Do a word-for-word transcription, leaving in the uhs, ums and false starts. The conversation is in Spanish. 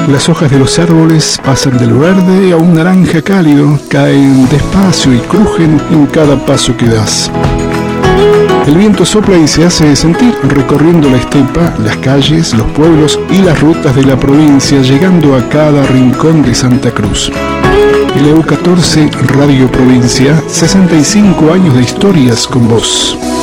Las hojas de los árboles pasan del verde a un naranja cálido, caen despacio y crujen en cada paso que das. El viento sopla y se hace sentir recorriendo la estepa, las calles, los pueblos y las rutas de la provincia, llegando a cada rincón de Santa Cruz. L U catorce Radio Provincia, sesenta y cinco años de historias con vos.